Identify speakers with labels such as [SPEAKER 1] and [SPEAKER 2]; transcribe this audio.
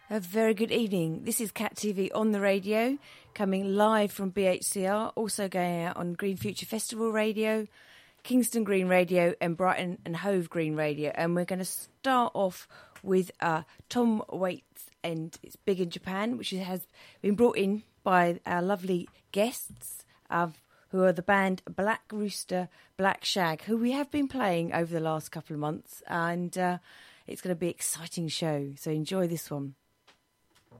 [SPEAKER 1] A very good evening. This is Cat TV on the radio, coming live from BHCR, also going out on Green Future Festival Radio, Kingston Green Radio and Brighton and Hove Green Radio. And we're going to start off with Tom Waits and It's Big in Japan, which has been brought in by our lovely guests, who are the band Black Rooster, Black Shag, who we have been playing over the last couple of months. And it's going to be an exciting show, so enjoy this one.